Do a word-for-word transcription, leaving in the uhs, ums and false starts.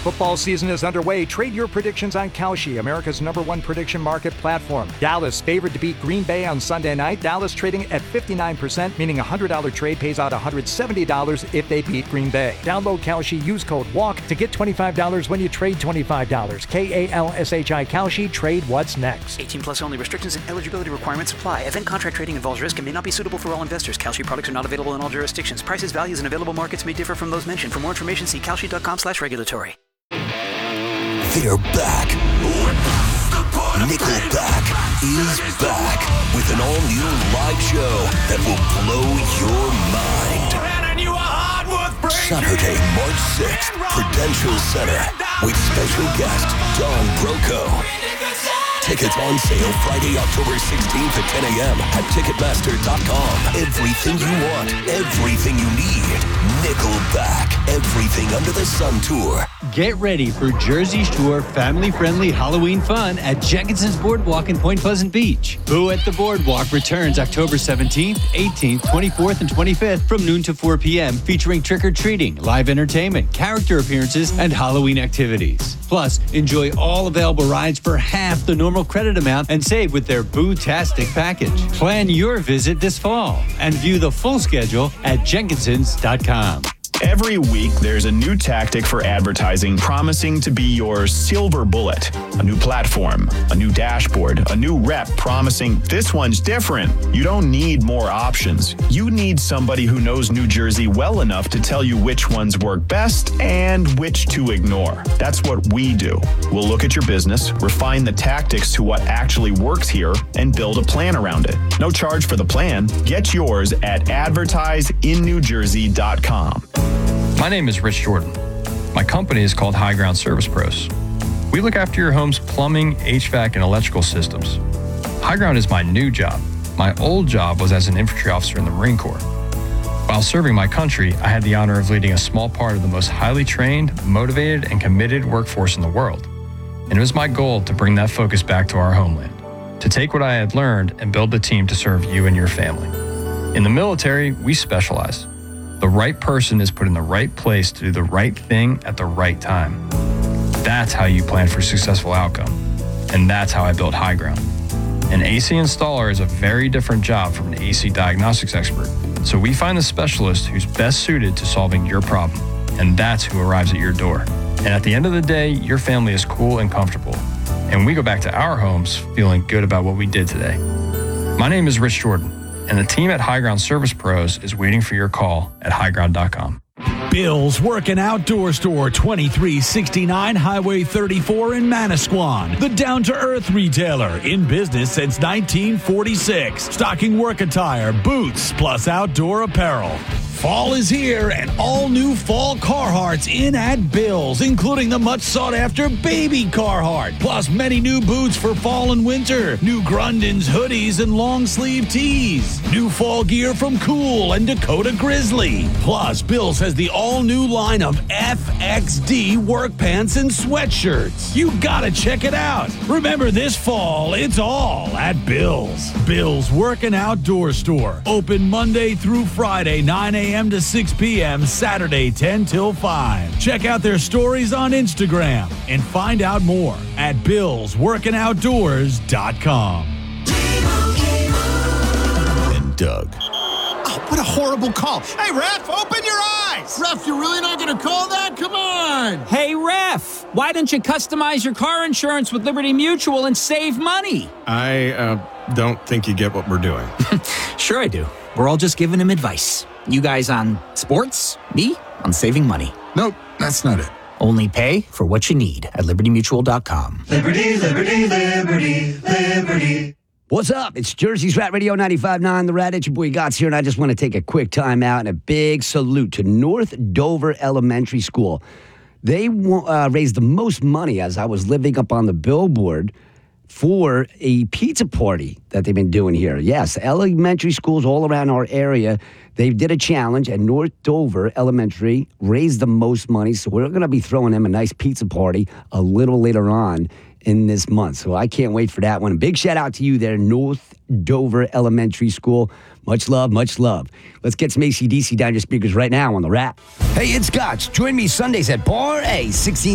Football season is underway. Trade your predictions on Kalshi, America's number one prediction market platform. Dallas favored to beat Green Bay on Sunday night. Dallas trading at fifty-nine percent, meaning a one hundred dollars trade pays out one hundred seventy dollars if they beat Green Bay. Download Kalshi, use code WALK to get twenty-five dollars when you trade twenty-five dollars. K A L S H I Kalshi, trade what's next. eighteen plus only. Restrictions and eligibility requirements apply. Event contract trading involves risk and may not be suitable for all investors. Kalshi products are not available in all jurisdictions. Prices, values, and available markets may differ from those mentioned. For more information, see kalshi.com slash regulatory. They're back. Nickelback is back with an all-new live show that will blow your mind. Saturday, March sixth, Prudential Center with special guest Don Broco. Tickets on sale Friday, October sixteenth at ten a.m. at Ticketmaster dot com. Everything you want, everything you need. Nickelback, Everything Under the Sun Tour. Get ready for Jersey Shore family-friendly Halloween fun at Jenkinson's Boardwalk in Point Pleasant Beach. Boo at the Boardwalk returns October seventeenth, eighteenth, twenty-fourth, and twenty-fifth from noon to four p.m. featuring trick-or-treating, live entertainment, character appearances, and Halloween activities. Plus, enjoy all available rides for half the normal credit amount and save with their Boo-tastic package. Plan your visit this fall and view the full schedule at Jenkinsons dot com. Every week, there's a new tactic for advertising promising to be your silver bullet. A new platform, a new dashboard, a new rep promising this one's different. You don't need more options. You need somebody who knows New Jersey well enough to tell you which ones work best and which to ignore. That's what we do. We'll look at your business, refine the tactics to what actually works here, and build a plan around it. No charge for the plan. Get yours at advertise in new jersey dot com. My name is Rich Jordan. My company is called High Ground Service Pros. We look after your home's plumbing, H V A C, and electrical systems. High Ground is my new job. My old job was as an infantry officer in the Marine Corps. While serving my country, I had the honor of leading a small part of the most highly trained, motivated, and committed workforce in the world. And it was my goal to bring that focus back to our homeland, to take what I had learned and build the team to serve you and your family. In the military, we specialize. The right person is put in the right place to do the right thing at the right time. That's how you plan for a successful outcome. And that's how I built High Ground. An A C installer is a very different job from an A C diagnostics expert. So we find the specialist who's best suited to solving your problem. And that's who arrives at your door. And at the end of the day, your family is cool and comfortable. And we go back to our homes feeling good about what we did today. My name is Rich Jordan. And the team at High Ground Service Pros is waiting for your call at high ground dot com. Bill's Working Outdoor Store, twenty-three sixty-nine Highway thirty-four in Manasquan. The down-to-earth retailer, in business since nineteen forty-six. Stocking work attire, boots, plus outdoor apparel. Fall is here, and all new fall Carhartts in at Bill's, including the much sought-after Baby Carhartt, plus many new boots for fall and winter, new Grundens hoodies and long-sleeve tees, new fall gear from Cool and Dakota Grizzly. Plus, Bill's has the all-new line of F X D work pants and sweatshirts. You gotta check it out. Remember, this fall, it's all at Bill's. Bill's Working Outdoor Store, open Monday through Friday, nine a.m. to six p.m., Saturday, ten till five. Check out their stories on Instagram and find out more at bills working outdoors dot com. And Doug. Oh, what a horrible call. Hey, ref, open your eyes. Ref, you're really not going to call that? Come on. Hey, ref, why don't you customize your car insurance with Liberty Mutual and save money? I uh, don't think you get what we're doing. Sure I do. We're all just giving him advice. You guys on sports, me on saving money. Nope, that's not it. Only pay for what you need at liberty mutual dot com. Liberty, liberty, liberty, liberty. What's up? It's Jersey's Rat Radio ninety-five point nine. The Rat, it's your boy Gots here, and I just want to take a quick time out and a big salute to North Dover Elementary School. They uh, raised the most money as I was living up on the billboard for a pizza party that they've been doing here. Yes, elementary schools all around our area, they did a challenge, and North Dover Elementary raised the most money, so we're going to be throwing them a nice pizza party a little later on in this month. So I can't wait for that one. A big shout out to you there, North Dover Elementary School. Much love, much love. Let's get some A C D C down your speakers right now on The Wrap. Hey, it's Gots. Join me Sundays at Bar A, sixteen